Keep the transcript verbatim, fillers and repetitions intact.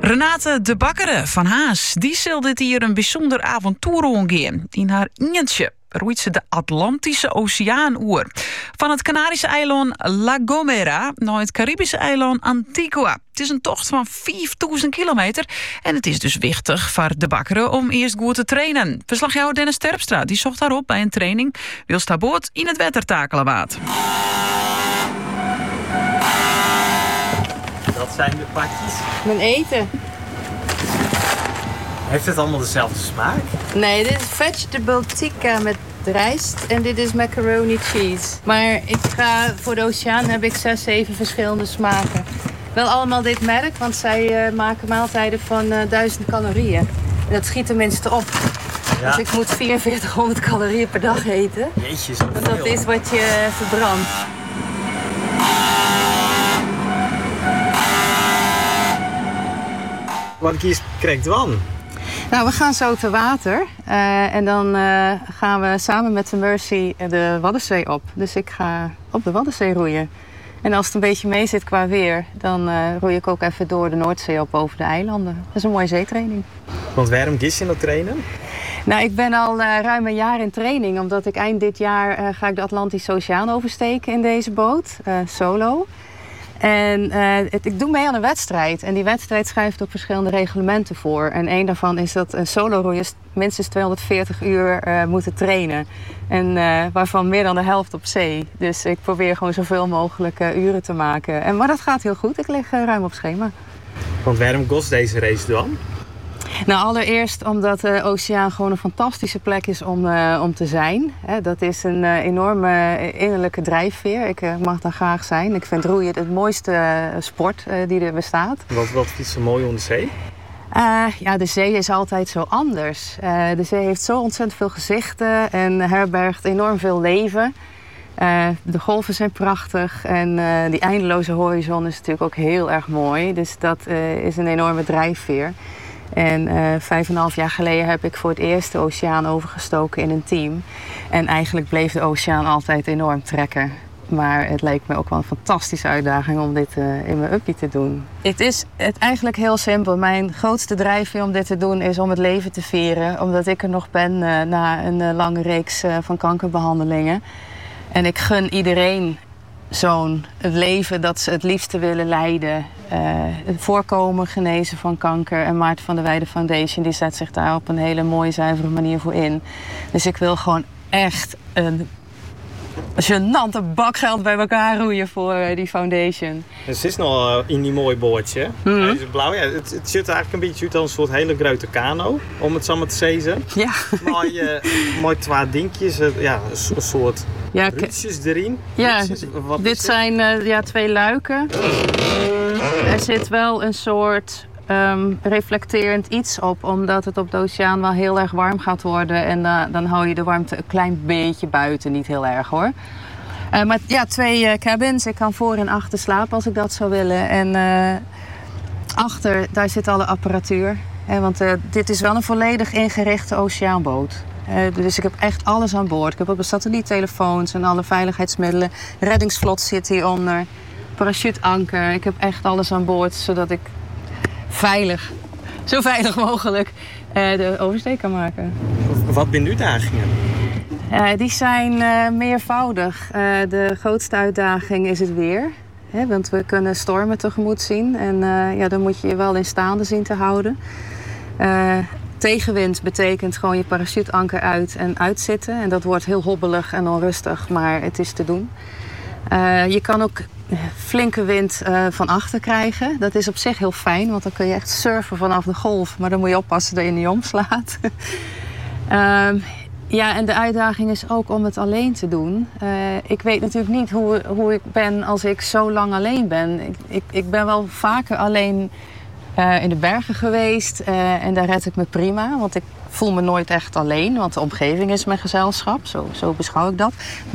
Renate de Bakkere van Haas, die zal dit hier een bijzonder avontuur omgaan. In haar eentje roeit ze de Atlantische Oceaan oer. Van het Canarische eiland La Gomera naar het Caribische eiland Antigua. Het is een tocht van vijfduizend kilometer en het is dus wichtig voor de Bakkere om eerst goed te trainen. Verslagjouwer Dennis Terpstra die zocht haar op bij een training. Wil sta boord in het wetter takelen waard. Dat zijn de pakjes. Mijn eten. Heeft het allemaal dezelfde smaak? Nee, dit is vegetable tikka met rijst en dit is macaroni cheese. Maar ik ga voor de oceaan heb ik zes, zeven verschillende smaken. Wel allemaal dit merk, want zij uh, maken maaltijden van uh, duizend calorieën. En dat schiet tenminste op. Ja. Dus ik moet vierenveertighonderd calorieën per dag eten. Jeetje, zo Want dat is wat je verbrandt. Wat kiest krijgt dan? Nou, we gaan zo te water uh, en dan uh, gaan we samen met de Mercy de Waddenzee op. Dus ik ga op de Waddenzee roeien. En als het een beetje mee zit qua weer, dan uh, roei ik ook even door de Noordzee op over de eilanden. Dat is een mooie zeetraining. Want waarom kies je in dat trainen? Nou, ik ben al uh, ruim een jaar in training, omdat ik eind dit jaar uh, ga ik de Atlantische Oceaan oversteken in deze boot, uh, solo. En uh, het, ik doe mee aan een wedstrijd. En die wedstrijd schrijft op verschillende reglementen voor. En één daarvan is dat een solo-roeiers minstens tweehonderdveertig uur uh, moeten trainen. En uh, waarvan meer dan de helft op zee. Dus ik probeer gewoon zoveel mogelijk uh, uren te maken. En, maar dat gaat heel goed. Ik lig uh, ruim op schema. Want waarom kost deze race dan? Nou, allereerst omdat de oceaan gewoon een fantastische plek is om, uh, om te zijn. He, dat is een uh, enorme innerlijke drijfveer. Ik uh, mag daar graag zijn. Ik vind roeien het mooiste uh, sport uh, die er bestaat. Wat, wat is zo mooi om de zee? Uh, ja, de zee is altijd zo anders. Uh, de zee heeft zo ontzettend veel gezichten en herbergt enorm veel leven. Uh, de golven zijn prachtig en uh, die eindeloze horizon is natuurlijk ook heel erg mooi. Dus dat uh, is een enorme drijfveer. En uh, vijf en een half jaar geleden heb ik voor het eerst de oceaan overgestoken in een team. En eigenlijk bleef de oceaan altijd enorm trekken. Maar het leek me ook wel een fantastische uitdaging om dit uh, in mijn uppie te doen. Het is het eigenlijk heel simpel. Mijn grootste drijfveer om dit te doen is om het leven te vieren. Omdat ik er nog ben uh, na een uh, lange reeks uh, van kankerbehandelingen. En ik gun iedereen zo'n leven dat ze het liefste willen leiden. Uh, het voorkomen, genezen van kanker. En Maarten van der Weijden Foundation die zet zich daar op een hele mooie, zuivere manier voor in. Dus ik wil gewoon echt een gênante bakgeld bij elkaar roeien voor uh, die foundation. Het is nog uh, in die mooie boordje. Mm-hmm. Hij is blauw. Ja, het, het ziet er eigenlijk een beetje uit als een soort hele grote kano, om het zo maar te zeggen. Ja. Mooi, uh, mooi twee dingetjes, uh, ja, een soort ja, ruutjes erin. Ja, ruutjes, wat dit zijn uh, ja, twee luiken. Er zit wel een soort um, reflecterend iets op, omdat het op de oceaan wel heel erg warm gaat worden. En uh, dan hou je de warmte een klein beetje buiten, niet heel erg hoor. Uh, maar ja, twee uh, cabins. Ik kan voor en achter slapen als ik dat zou willen. En uh, achter, daar zit alle apparatuur. Hè, want uh, dit is wel een volledig ingerichte oceaanboot. Uh, dus ik heb echt alles aan boord. Ik heb ook de satelliettelefoons en alle veiligheidsmiddelen. Reddingsvlot zit hieronder. Parachuteanker. Ik heb echt alles aan boord, zodat ik veilig, zo veilig mogelijk uh, de oversteek kan maken. Wat zijn uitdagingen? Uh, die zijn uh, meervoudig. Uh, de grootste uitdaging is het weer. Hè, want we kunnen stormen tegemoet zien. En uh, ja, dan moet je je wel in staande zien te houden. Uh, tegenwind betekent gewoon je parachuteanker uit en uitzitten. En dat wordt heel hobbelig en onrustig, maar het is te doen. Uh, je kan ook flinke wind uh, van achter krijgen. Dat is op zich heel fijn, want dan kun je echt surfen vanaf de golf. Maar dan moet je oppassen dat je niet omslaat. uh, ja, en de uitdaging is ook om het alleen te doen. Uh, ik weet natuurlijk niet hoe, hoe ik ben als ik zo lang alleen ben. Ik, ik, ik ben wel vaker alleen uh, in de bergen geweest. Uh, en daar red ik me prima, want ik voel me nooit echt alleen. Want de omgeving is mijn gezelschap, zo, zo beschouw ik dat.